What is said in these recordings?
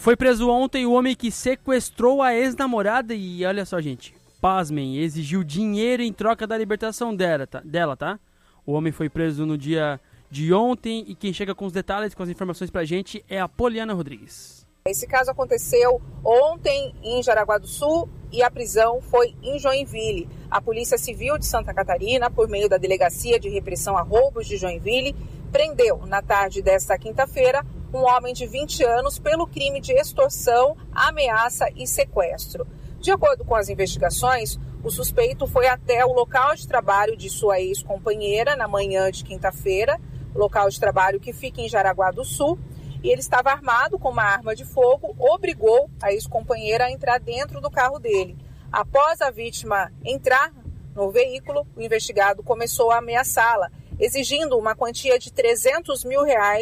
Foi preso ontem o homem que sequestrou a ex-namorada e, olha só, gente, pasmem, exigiu dinheiro em troca da libertação dela, tá? O homem foi preso no dia de ontem e quem chega com os detalhes, com as informações pra gente é a Poliana Rodrigues. Esse caso aconteceu ontem em Jaraguá do Sul e a prisão foi em Joinville. A Polícia Civil de Santa Catarina, por meio da Delegacia de Repressão a Roubos de Joinville, prendeu na tarde desta quinta-feira um homem de 20 anos pelo crime de extorsão, ameaça e sequestro. De acordo com as investigações, o suspeito foi até o local de trabalho de sua ex-companheira na manhã de quinta-feira, local de trabalho que fica em Jaraguá do Sul, e ele estava armado com uma arma de fogo, obrigou a ex-companheira a entrar dentro do carro dele. Após a vítima entrar no veículo, o investigado começou a ameaçá-la, exigindo uma quantia de R$300 mil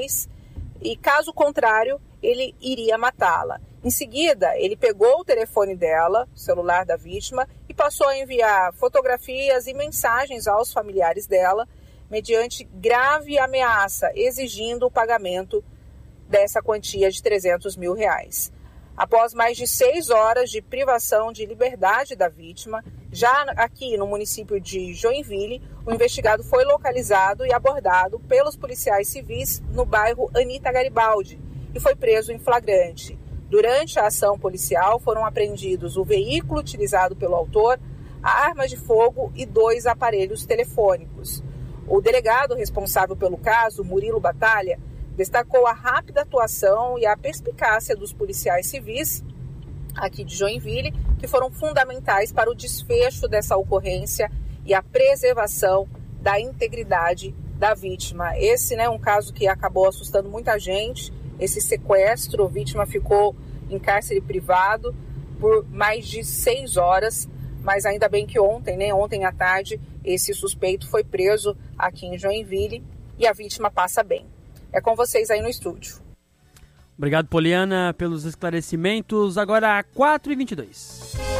e, caso contrário, ele iria matá-la. Em seguida, ele pegou o telefone dela, o celular da vítima, e passou a enviar fotografias e mensagens aos familiares dela, mediante grave ameaça, exigindo o pagamento dessa quantia de R$300 mil. Após mais de 6 horas de privação de liberdade da vítima, já aqui no município de Joinville, o investigado foi localizado e abordado pelos policiais civis no bairro Anita Garibaldi e foi preso em flagrante. Durante a ação policial foram apreendidos o veículo utilizado pelo autor, a arma de fogo e 2 aparelhos telefônicos. O delegado responsável pelo caso, Murilo Batalha, destacou a rápida atuação e a perspicácia dos policiais civis aqui de Joinville, que foram fundamentais para o desfecho dessa ocorrência e a preservação da integridade da vítima. Esse, um caso que acabou assustando muita gente, esse sequestro, a vítima ficou em cárcere privado por mais de 6 horas, mas ainda bem que ontem à tarde, esse suspeito foi preso aqui em Joinville e a vítima passa bem. É com vocês aí no estúdio. Obrigado, Poliana, pelos esclarecimentos. Agora, 4h22.